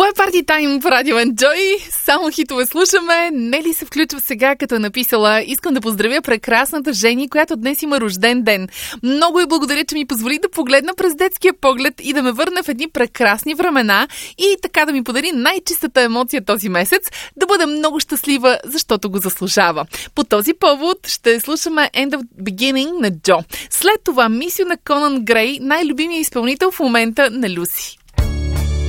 Това е Party Time в Радио Enjoy. Само хитове слушаме. Нели се включва сега, като е написала: искам да поздравя прекрасната Жени, която днес има рожден ден. Много й благодаря, че ми позволи да погледна през детския поглед и да ме върне в едни прекрасни времена и така да ми подари най-чистата емоция този месец, да бъда много щастлива, защото го заслужава. По този повод ще слушаме End of Beginning на Джо. След това мисио на Конан Грей, най-любимия изпълнител в момента на Люси.